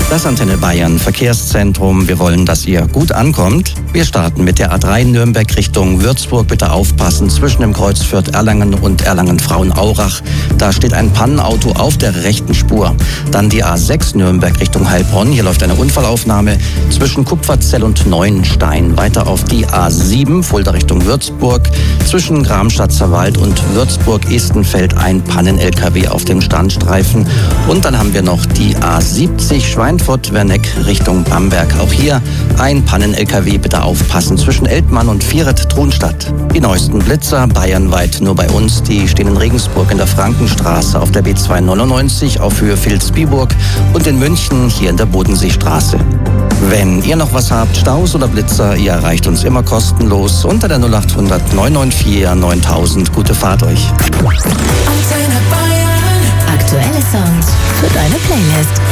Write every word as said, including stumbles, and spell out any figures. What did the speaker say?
Das Antenne Bayern Verkehrszentrum. Wir wollen, dass ihr gut ankommt. Wir starten mit der A drei Nürnberg Richtung Würzburg. Bitte aufpassen, zwischen dem Kreuz Fürth-Erlangen und Erlangen-Frauenaurach. Da steht ein Pannenauto auf der rechten Spur. Dann die A sechs Nürnberg Richtung Heilbronn. Hier läuft eine Unfallaufnahme zwischen Kupferzell und Neuenstein. Weiter auf die A sieben, Fulda Richtung Würzburg. Zwischen Gramstadter Wald und Würzburg-Estenfeld ein Pannen-L K W auf dem Standstreifen. Und dann haben wir noch die A siebzig Schweinfurt-Werneck Richtung Bamberg. Auch hier ein Pannen-L K W. Bitte aufpassen zwischen Eltmann und Vieret-Thronstadt. Die neuesten Blitzer bayernweit nur bei uns. Die stehen in Regensburg in der Frankenstraße, auf der B zweihundertneunundneunzig auf Höhe Vilsbiburg und in München hier in der Bodenseestraße. Wenn ihr noch was habt, Staus oder Blitzer, ihr erreicht uns immer kostenlos unter der null acht hundert neun neun vier neuntausend. Gute Fahrt euch. Aktuelle Songs für deine Playlist.